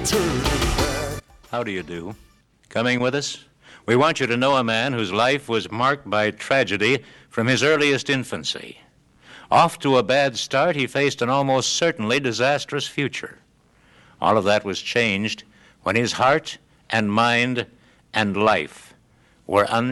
turning back. How do you do? Coming with us? We want you to know a man whose life was marked by tragedy from his earliest infancy. Off to a bad start, he faced an almost certainly disastrous future. All of that was changed when his heart and mind and life were